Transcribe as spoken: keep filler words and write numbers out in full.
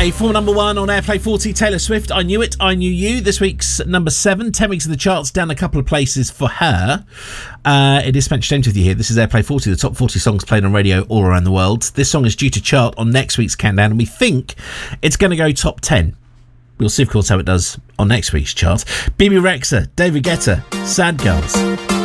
A former number one on Airplay forty, Taylor Swift, I Knew It, I Knew You. This week's number seven, ten weeks in the charts, down a couple of places for her. Uh, it is Spencer James with you here. This is Airplay forty, the top forty songs played on radio all around the world. This song is due to chart on next week's countdown, and we think it's going to go top ten. We'll see, of course, how it does on next week's chart. B B Rexha, David Guetta, Sad Girls.